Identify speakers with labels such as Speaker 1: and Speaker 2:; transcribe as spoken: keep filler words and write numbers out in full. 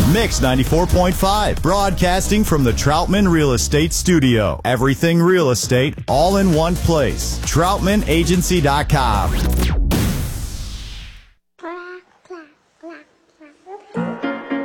Speaker 1: Mix ninety-four point five, broadcasting from the Troutman Real Estate Studio. Everything real estate, all in one place. Troutman Agency dot com.